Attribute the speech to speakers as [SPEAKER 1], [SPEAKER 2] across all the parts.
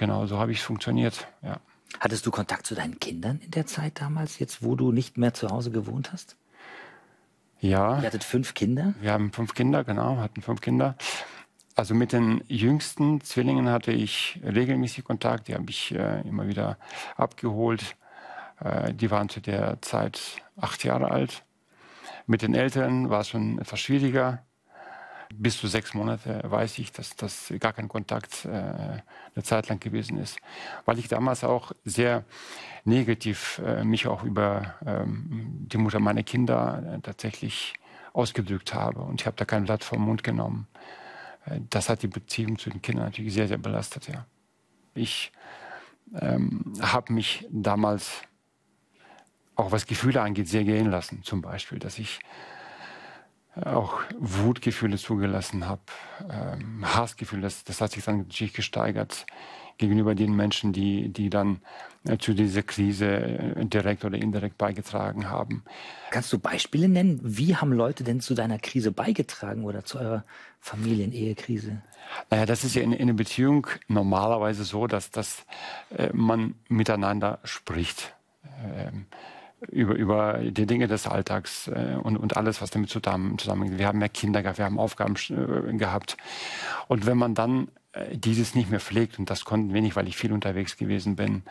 [SPEAKER 1] genau, so habe ich funktioniert, ja.
[SPEAKER 2] Hattest du Kontakt zu deinen Kindern in der Zeit damals, jetzt wo du nicht mehr zu Hause gewohnt hast?
[SPEAKER 1] Ja.
[SPEAKER 2] Ihr hattet 5 Kinder?
[SPEAKER 1] Wir haben 5 Kinder, genau, hatten 5 Kinder. Also mit den jüngsten Zwillingen hatte ich regelmäßig Kontakt, die habe ich immer wieder abgeholt. Die waren zu der Zeit 8 Jahre alt. Mit den Älteren war es schon etwas schwieriger. Bis zu 6 Monate weiß ich, dass das gar kein Kontakt eine Zeit lang gewesen ist. Weil ich damals auch sehr negativ mich auch über die Mutter meiner Kinder tatsächlich ausgedrückt habe. Und ich habe da kein Blatt vom Mund genommen. Das hat die Beziehung zu den Kindern natürlich sehr, sehr belastet, ja. Ich habe mich damals, auch was Gefühle angeht, sehr gehen lassen. Zum Beispiel, dass ich auch Wutgefühle zugelassen habe, Hassgefühle, das hat sich dann natürlich gesteigert gegenüber den Menschen, die dann zu dieser Krise direkt oder indirekt beigetragen haben.
[SPEAKER 2] Kannst du Beispiele nennen? Wie haben Leute denn zu deiner Krise beigetragen oder zu eurer Familien-Ehekrise?
[SPEAKER 1] Naja, das ist ja in einer Beziehung normalerweise so, dass man miteinander spricht. Über die Dinge des Alltags und alles, was damit zusammenhängt. Wir haben ja Kinder gehabt, wir haben Aufgaben gehabt. Und wenn man dann dieses nicht mehr pflegt, und das konnten wir nicht, weil ich viel unterwegs gewesen bin,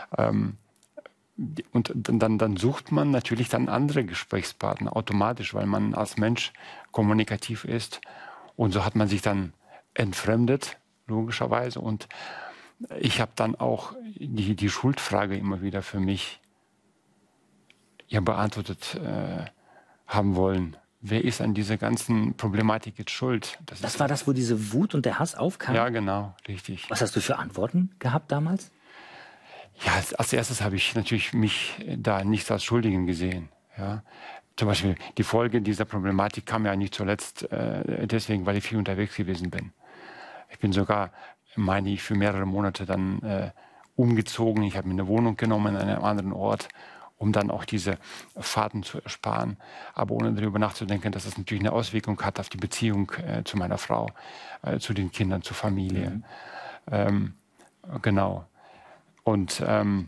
[SPEAKER 1] und dann sucht man natürlich dann andere Gesprächspartner automatisch, weil man als Mensch kommunikativ ist. Und so hat man sich dann entfremdet, logischerweise. Und ich habe dann auch die Schuldfrage immer wieder für mich beantwortet haben wollen. Wer ist an dieser ganzen Problematik jetzt schuld?
[SPEAKER 2] Das war das, wo diese Wut und der Hass aufkamen?
[SPEAKER 1] Ja, genau, richtig.
[SPEAKER 2] Was hast du für Antworten gehabt damals?
[SPEAKER 1] Ja, als erstes habe ich natürlich mich da nicht als Schuldigen gesehen. Ja. Zum Beispiel die Folge dieser Problematik kam ja nicht zuletzt deswegen, weil ich viel unterwegs gewesen bin. Ich bin sogar, meine ich, für mehrere Monate dann umgezogen. Ich habe mir eine Wohnung genommen an einem anderen Ort, um dann auch diese Fahrten zu ersparen, aber ohne darüber nachzudenken, dass das natürlich eine Auswirkung hat auf die Beziehung zu meiner Frau, zu den Kindern, zur Familie. Genau. Und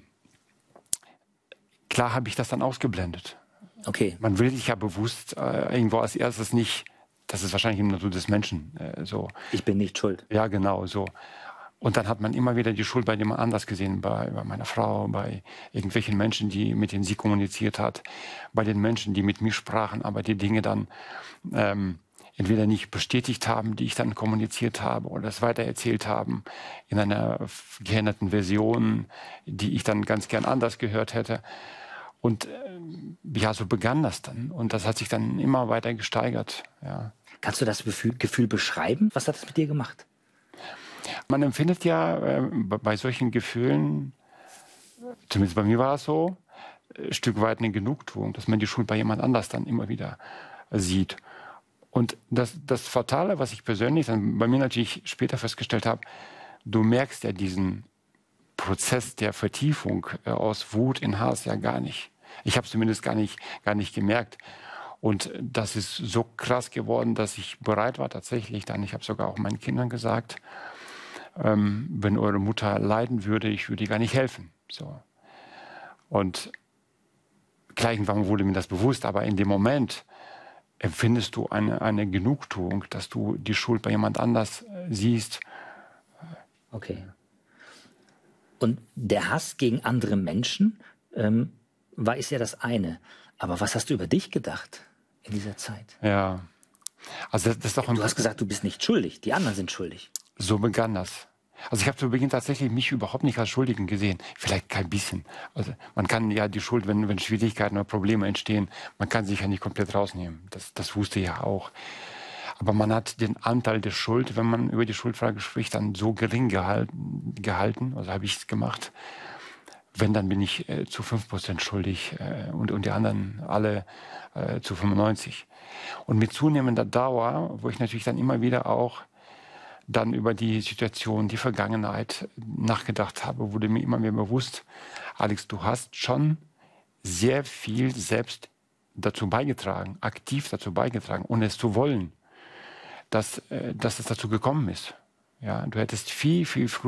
[SPEAKER 1] klar habe ich das dann ausgeblendet.
[SPEAKER 2] Okay.
[SPEAKER 1] Man will sich ja bewusst irgendwo als erstes nicht, das ist wahrscheinlich im Natur des Menschen so.
[SPEAKER 2] Ich bin nicht schuld.
[SPEAKER 1] Ja, genau, so. Und dann hat man immer wieder die Schuld bei jemand anders gesehen, bei meiner Frau, bei irgendwelchen Menschen, mit denen sie kommuniziert hat, bei den Menschen, die mit mir sprachen, aber die Dinge dann entweder nicht bestätigt haben, die ich dann kommuniziert habe, oder es weitererzählt haben in einer geänderten Version, die ich dann ganz gern anders gehört hätte. Und ja, so begann das dann. Und das hat sich dann immer weiter gesteigert. Ja.
[SPEAKER 2] Kannst du das Gefühl beschreiben? Was hat das mit dir gemacht?
[SPEAKER 1] Man empfindet ja bei solchen Gefühlen, zumindest bei mir war es so, ein Stück weit eine Genugtuung, dass man die Schuld bei jemand anders dann immer wieder sieht. Und das Fatale, was ich persönlich dann bei mir natürlich später festgestellt habe, du merkst ja diesen Prozess der Vertiefung aus Wut in Hass ja gar nicht. Ich habe es zumindest gar nicht gemerkt. Und das ist so krass geworden, dass ich bereit war tatsächlich dann, ich habe sogar auch meinen Kindern gesagt, wenn eure Mutter leiden würde, ich würde ihr gar nicht helfen. So. Und klar, irgendwann wurde mir das bewusst, aber in dem Moment empfindest du eine Genugtuung, dass du die Schuld bei jemand anders siehst.
[SPEAKER 2] Okay. Und der Hass gegen andere Menschen ist ja das eine. Aber was hast du über dich gedacht in dieser Zeit?
[SPEAKER 1] Ja. Also das ist doch
[SPEAKER 2] Du hast gesagt, du bist nicht schuldig, die anderen sind schuldig.
[SPEAKER 1] So begann das. Also ich habe zu Beginn tatsächlich mich überhaupt nicht als Schuldigen gesehen. Vielleicht kein bisschen. Also man kann ja die Schuld, wenn Schwierigkeiten oder Probleme entstehen, man kann sich ja nicht komplett rausnehmen. Das wusste ich ja auch. Aber man hat den Anteil der Schuld, wenn man über die Schuldfrage spricht, dann so gering gehalten. Also habe ich es gemacht. Wenn, dann bin ich zu 5% schuldig und die anderen alle zu 95%. Und mit zunehmender Dauer, wo ich natürlich dann immer wieder auch dann über die Situation, die Vergangenheit nachgedacht habe, wurde mir immer mehr bewusst, Alex, du hast schon sehr viel selbst dazu beigetragen, aktiv dazu beigetragen, ohne es zu wollen, dass es dazu gekommen ist. Ja, du hättest viel, viel früher